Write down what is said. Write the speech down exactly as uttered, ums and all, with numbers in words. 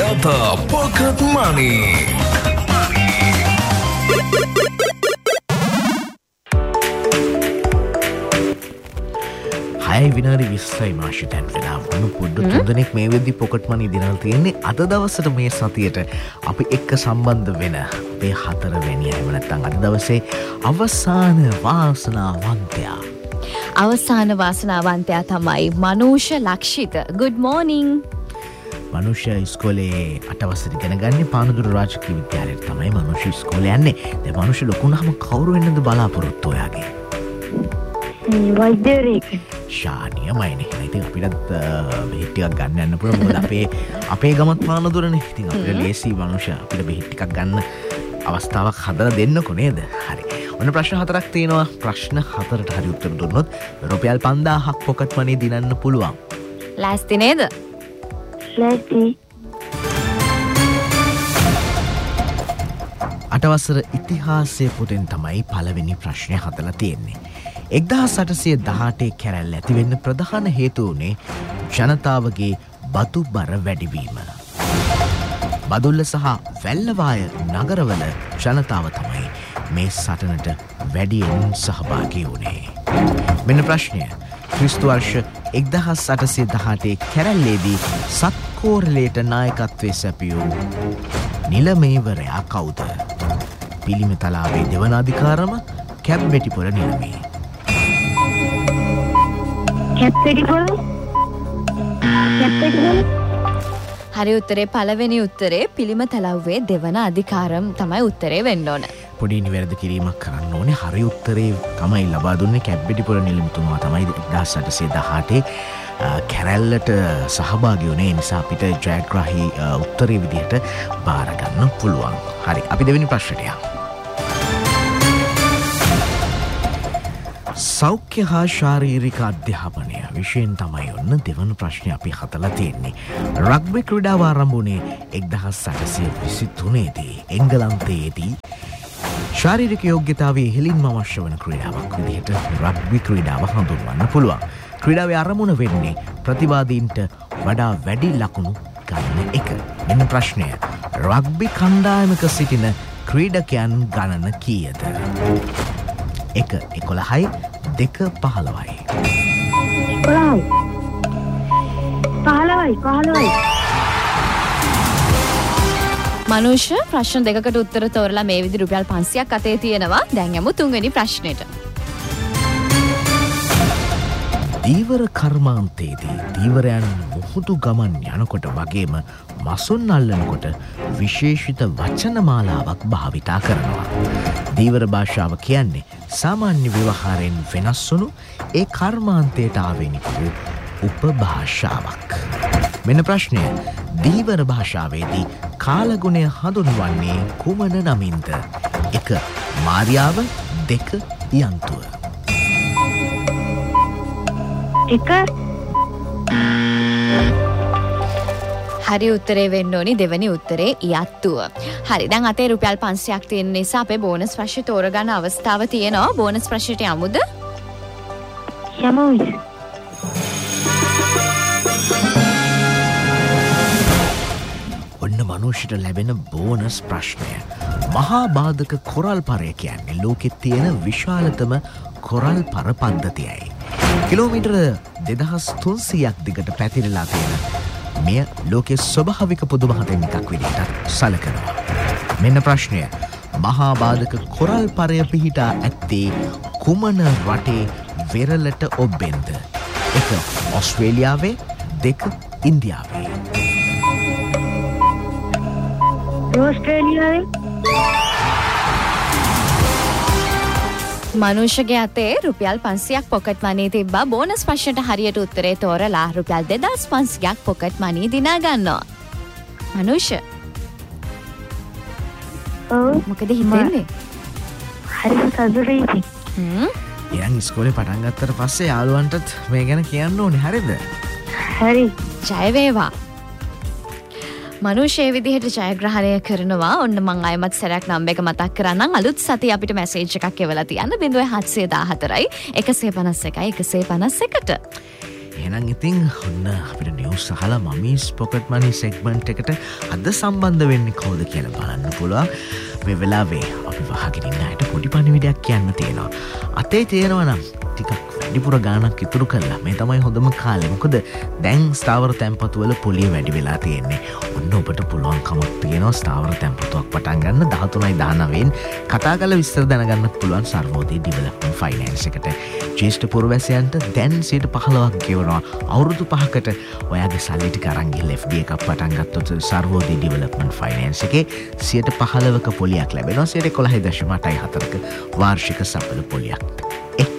Gatha Pocket Money. හය විනාඩි විස්සයි මාෂි දැන් වෙලා වුණු පොඩ්ඩ තුන්දෙනෙක් මේ වෙද්දි පොකට් මනි දිනල් තියෙන්නේ අද දවසට මේ සතියට අපි එක්ක සම්බන්ධ වෙන අපේ හතරවෙනි අයම නැත්නම් අද දවසේ අවසාන වාසනාවන්තයා අවසාන වාසනාවන්තයා තමයි මනෝෂ ලක්ෂිත. good morning. මනුෂ්‍ය ඉස්කෝලේ අටවසර ඉගෙන ගන්නේ පානදුර රාජකීය විද්‍යාලයට තමයි මනුෂ්‍ය ඉස්කෝලේ යන්නේ. දැන් මනුෂ්‍ය ලොකුනහම කවුරු වෙන්නද බලාපොරොත්තු ඔයාගේ? වෛද්‍යවරයෙක්. ශානියමයිනේ. ඉතින් අපිටත් බෙහෙත් ටිකක් ගන්න යන්න පුළුවන්. මොකද අපේ අපේ ගමත් පානදුරනේ. ඉතින් අපිට ලේසි මනුෂ්‍ය අපිට බෙහෙත් ටිකක් ගන්න අවස්ථාවක් හදලා දෙන්නකො නේද? හරි. ඔන්න ප්‍රශ්න හතරක් තියෙනවා. ප්‍රශ්න හතරට හරි උත්තර දුන්නොත් රුපියල් පන්දාහක් පොකට් මනි දිනන්න පුළුවන්. ලෑස්ති නේද? ලෑස්ති. අටවසර ඉතිහාසය පොතෙන් තමයි පළවෙනි ප්‍රශ්නය හදලා තියෙන්නේ. එක්දහස් අටසිය දහඅටේ කැරැල්ල ඇතිවෙන්න ප්‍රධාන හේතු වුණේ ජනතාවගේ බදු බර වැඩිවීම. බදුල්ල සහ වැල්ලවාය නගරවල ජනතාව තමයි මේ සටනට වැඩියෙන් සහභාගී වුණේ. මෙන්න ප්‍රශ්නය. ක්‍රිස්තු වර්ෂ එක්දහස් අටසිය දහඅටේ කැරැල්ලේදී සත්කෝරලේට නායකත්වයේ සැපියූ නිලමේවරයා කවුද? පිළිමතලාවේ දෙවන අධිකාරම කැප්බෙටිපොළ නිලමේ. කැප්බෙටිපොළ? කැප්බෙටිපොළ? හරි උත්තරේ පළවෙනි උත්තරේ පිළිමතලාවේ දෙවන අධිකාරම් තමයි උත්තරේ වෙන්න ඕන. පොඩි නිවැරදි කිරීමක් කරන්න ඕනේ. හරි උත්තරේ තමයි ලබා දුන්නේ කැප්බෙටිපොළ නිලමේතුමා තමයි එක්දහස් අටසිය දහඅටේ කැරැල්ලට සහභාගී වුණේ. නිසා අපිට ජයග්‍රාහී උත්තරේ විදිහට බාර ගන්න පුළුවන්. හරි අපි දෙවෙනි ප්‍රශ්නයට යමු. සෞඛ්‍ය හා ශාරීරික අධ්‍යාපනය විෂයෙන් තමයි ඔන්න දෙවන ප්‍රශ්නය අපි හදලා තියෙන්නේ. රග්බි ක්‍රීඩාව ආරම්භ වුණේ එක්දහස් අටසිය විසිතුනේදී එංගලන්තයේදී. ශාරීරික යෝග්‍යතාවයේ ඉහළින්ම අවශ්‍ය වන ක්‍රීඩාවක් විදිහට රග්බි ක්‍රීඩාව හඳුන්වන්න පුළුවන්. ක්‍රීඩාවේ අරමුණ වෙන්නේ ප්‍රතිවාදීන්ට වඩා වැඩි ලකුණු ගන්න එක. මෙන්න ප්‍රශ්නය. රග්බි කණ්ඩායමක සිටින ක්‍රීඩකයන් ගණන කීයද? එක එකොළහයි දෙක පහළොවයි. පහළොවයි. පහළොවයි පහළොවයි. මනුෂ්‍ය ප්‍රශ්න දෙකකට උත්තර තෝරලා මේ විදි රුපියල් පන්සියක් අතේ තියෙනවා. දැන් යමු තුන්වෙනි ප්‍රශ්නෙට. දීවර කර්මාන්තයේදී දීවරයන් මුහුදු ගමන් යනකොට වගේම මසුන් අල්ලනකොට විශේෂිත වචන මාලාවක් භාවිතා කරනවා. දීවර භාෂාව කියන්නේ සාමාන්‍ය ව්‍යවහාරයෙන් වෙනස් වුණු ඒ කර්මාන්තයට ආවෙනික වූ උපභාෂාවක්. මෙන්න ප්‍රශ්නය. දීවර භාෂාවේදී කාලගුණය හඳුන්වන්නේ කුමන නමින්ද? එක මාරියාව, දෙක යන්තුව. එක හරි උත්තරේ වෙන්න ඕනි දෙවැනි උත්තරේ යත්තුව. හරි දැන් අතේ රුපියල් පන්සියක් තියෙන නිසා අපේ බෝනස් ප්‍රශ්නේ තෝරගන්න අවස්ථාව තියෙනවා. බෝනස් ප්‍රශ්නෙට යමුද? යමුයි. ඔන්න මනුෂ්‍යට ලැබෙන බෝනස් ප්‍රශ්නය. මහා බාධක කොරල් පරය කියන්නේ ලෝකෙත් තියෙන විශාලතම කොරල් පර පද්ධතියයි. කිලෝමීටර දෙදහස් තුන්සියයක් දිගට පැතිරලා තියෙන මෙය ලෝකෙ ස්වභාවික පුදුමහතෙන් එකක් විදිහට සලකනවා. මෙන්න ප්‍රශ්නය. මහා බාධක කොරල් පරය පිහිටා ඇත්තේ කුමන රටේ වෙරළට ඔබ්බෙන්ද? එක ඔස්ට්‍රේලියාවේ, දෙක ඉන්දියාවේ. ඕස්ට්‍රේලියාවේ. මනුෂ්‍යගේ අතේ රුපියල් පන්සියක් පොකට් මනී තිබ්බා. බෝනස් ප්‍රශ්නට හරියට උත්තරේ තෝරලා රුපියල් දෙදහස් පන්සියක් පොකට් මනී දිනා ගන්නවා. මනුෂ්‍ය ඔව් මොකද හිතෙන්නේ? හරි සතුටුයි. හ්ම් ඉතින් ඉස්කෝලේ පටන් ගත්තට පස්සේ යාළුවන්ටත් මේ ගැන කියන්න ඕනේ. හරිද? හරි. ජය වේවා. මනුෂ්‍ය විදිහට ජයග්‍රහණය කරනවා. ඔන්න මං අයමත් සැරයක් නම්බර එක මතක් කරන්නම්. අලුත් සතිය අපිට මැසේජ් එකක් එවලා තියන්න. ज़ीरो सात एक चार එකසිය පනස් එකයි එකසිය පනස් එකට. එහෙනම් ඉතින් ඔන්න අපිට නිවුස් අහලා මමීස් පොකට් මනි සෙග්මන්ට් එකට අද සම්බන්ධ වෙන්නේ කොහොමද කියලා බලන්න පුළුවන්. මේ වෙලාවේ අපි වහගෙන ඉන්න අයට පොඩි පණිවිඩයක් කියන්න තියෙනවා. අතේ තියෙනවා නම් ටිකක් වැඩිපුර ගාණක් ඉතුරු කරලා මේ තමයි හොඳම කාලේ. මොකද දැන් ස්ථාවර තැන්පතු වල පොලිය වැඩි වෙලා තියෙන්නේ. ඔන්න ඔබට පුළුවන්කමක් තියෙනවා ස්ථාවර තැන්පතුවක් පටන් ගන්න දහතුනයි දහනවයෙන් කතා කරලා විස්තර දැනගන්න පුළුවන් සර්වෝදය ඩෙවලොප්මන්ට් ෆයිනෑන්ස් එකට. ජ්‍යෙෂ්ඨ පුරවැසියන්ට දැන් සියයට පහළොවක් ගෙවනවා. අවුරුදු පහකට ඔයාගේ සල්ලි ටික අරන් ගිහලා එෆ් ඩී එකක් පටන් ගත්තොත් සර්වෝදය ඩෙවලොප්මන්ට් ෆයිනෑන්ස් එකේ සියයට පහළොවක පොලියක් ලැබෙනවා. සියයට එකොළහයි දශම අටයි හතරක වාර්ෂික සපල පොලියක් එක්ක.